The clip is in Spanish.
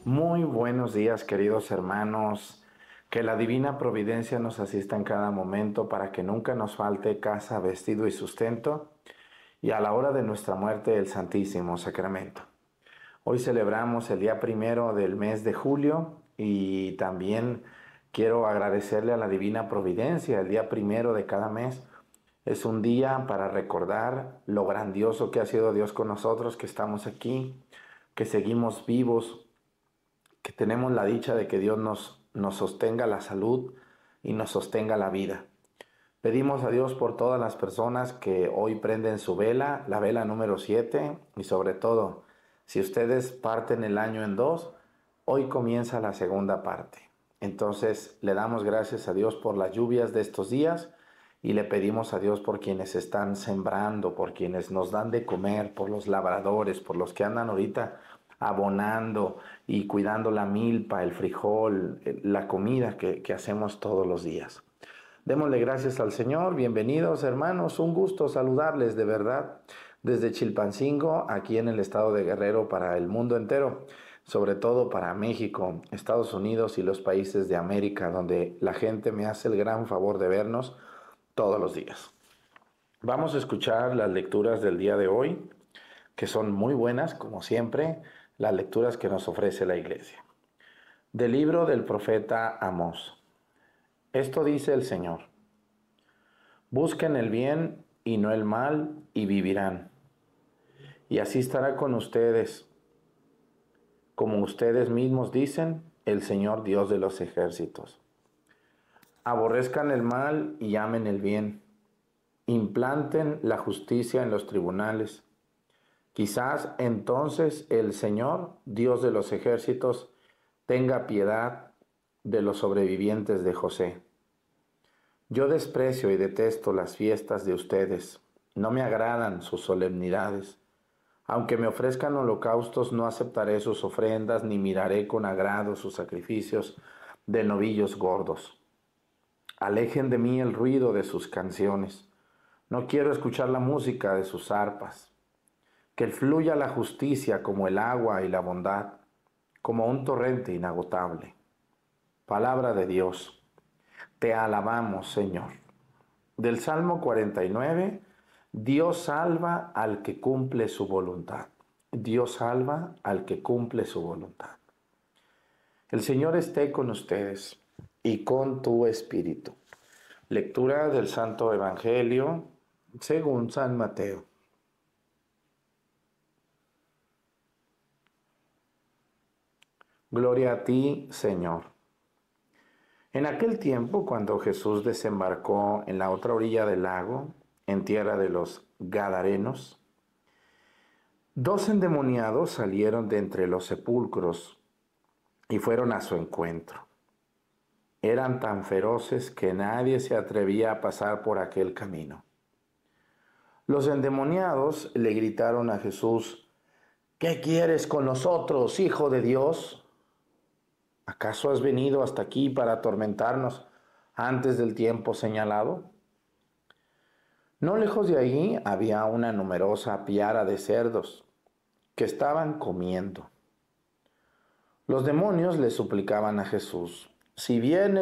Muy buenos días, queridos hermanos. Que la divina providencia nos asista en cada momento para que nunca nos falte casa, vestido y sustento, y a la hora de nuestra muerte el Santísimo Sacramento. Hoy celebramos el día primero del mes de julio y también quiero agradecerle a la divina providencia. El día primero de cada mes es un día para recordar lo grandioso que ha sido Dios con nosotros, que estamos aquí, que seguimos vivos, que tenemos la dicha de que Dios nos sostenga la salud y nos sostenga la vida. Pedimos a Dios por todas las personas que hoy prenden su vela, la vela número 7, y sobre todo, si ustedes parten el año en dos, hoy comienza la segunda parte. Entonces le damos gracias a Dios por las lluvias de estos días y le pedimos a Dios por quienes están sembrando, por quienes nos dan de comer, por los labradores, por los que andan ahorita abonando y cuidando la milpa, el frijol, la comida que hacemos todos los días. Démosle gracias al Señor. Bienvenidos, hermanos, un gusto saludarles de verdad desde Chilpancingo, aquí en el estado de Guerrero, para el mundo entero, sobre todo para México, Estados Unidos y los países de América, donde la gente me hace el gran favor de vernos todos los días. Vamos a escuchar las lecturas del día de hoy, que son muy buenas, como siempre, las lecturas que nos ofrece la Iglesia. Del libro del profeta Amós. Esto dice el Señor: busquen el bien y no el mal, y vivirán. Y así estará con ustedes. Como ustedes mismos dicen, el Señor Dios de los ejércitos. Aborrezcan el mal y amen el bien. Implanten la justicia en los tribunales. Quizás entonces el Señor, Dios de los ejércitos, tenga piedad de los sobrevivientes de José. Yo desprecio y detesto las fiestas de ustedes. No me agradan sus solemnidades. Aunque me ofrezcan holocaustos, no aceptaré sus ofrendas, ni miraré con agrado sus sacrificios de novillos gordos. Alejen de mí el ruido de sus canciones. No quiero escuchar la música de sus arpas. Que fluya la justicia como el agua y la bondad, como un torrente inagotable. Palabra de Dios. Te alabamos, Señor. Del Salmo 49, Dios salva al que cumple su voluntad. Dios salva al que cumple su voluntad. El Señor esté con ustedes y con tu espíritu. Lectura del Santo Evangelio según San Mateo. Gloria a ti, Señor. En aquel tiempo, cuando Jesús desembarcó en la otra orilla del lago, en tierra de los Gadarenos, dos endemoniados salieron de entre los sepulcros y fueron a su encuentro. Eran tan feroces que nadie se atrevía a pasar por aquel camino. Los endemoniados le gritaron a Jesús: ¿qué quieres con nosotros, Hijo de Dios? ¿Acaso has venido hasta aquí para atormentarnos antes del tiempo señalado? No lejos de allí había una numerosa piara de cerdos que estaban comiendo. Los demonios le suplicaban a Jesús: si vienes